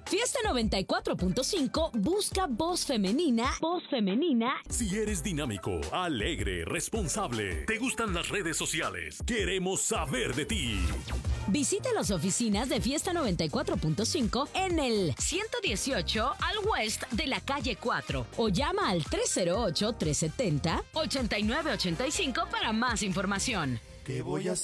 Fiesta 94.5 busca voz femenina. Voz femenina. Si eres dinámico, alegre, responsable, te gustan las redes sociales, queremos saber de ti. Visite las oficinas de Fiesta 94.5 en el 118 al West de la calle 4 o llama al 308-370-8985 para más información. ¿Qué voy a hacer?